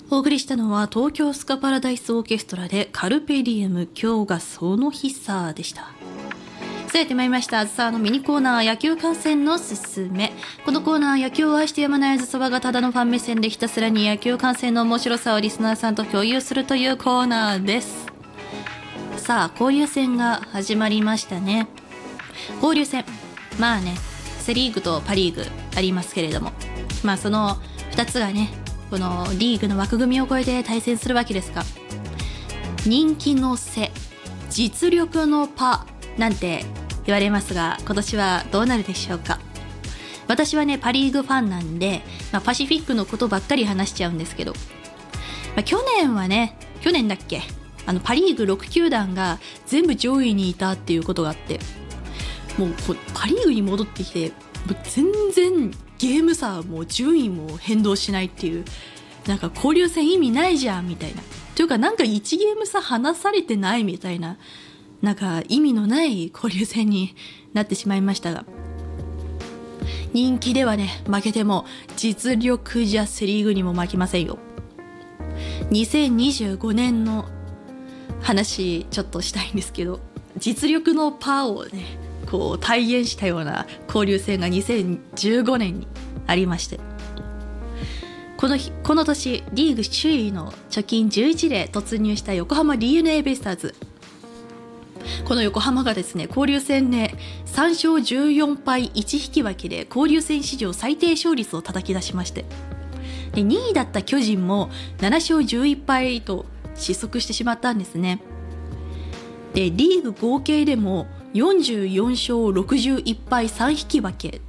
お送りしたのは東京スカパラダイスオーケストラでカルペディエム、今日がその日さでした。さあやってまいりました。あずさのミニコーナー、野球観戦のすすめ。このコーナー、野球を愛してやまないあずさわがただのファン目線でひたすらに野球観戦の面白さをリスナーさんと共有するというコーナーです。さあ交流戦が始まりましたね。交流戦、まあね、セリーグとパリーグありますけれども、まあその2つがね、このリーグの枠組みを超えて対戦するわけですが、人気の背、実力のパなんて言われますが、今年はどうなるでしょうか。私はねパリーグファンなんで、パシフィックのことばっかり話しちゃうんですけど、去年だっけ、パリーグ6球団が全部上位にいたっていうことがあって、もうパリーグに戻ってきて、もう全然ゲーム差も順位も変動しないっていう、なんか交流戦意味ないじゃんみたいな、というかなんか1ゲーム差離されてないみたいな、なんか意味のない交流戦になってしまいましたが、人気ではね負けても実力じゃセリーグにも負けませんよ。2025年の話ちょっとしたいんですけど、実力のパーをねこう体現したような交流戦が2015年にありまして、この年リーグ首位の貯金11で突入した横浜 DNA ベイスターズ。この横浜がですね、交流戦で3勝14敗1引き分けで交流戦史上最低勝率を叩き出しまして、で2位だった巨人も7勝11敗と失速してしまったんですね。でリーグ合計でも44勝61敗3引き分け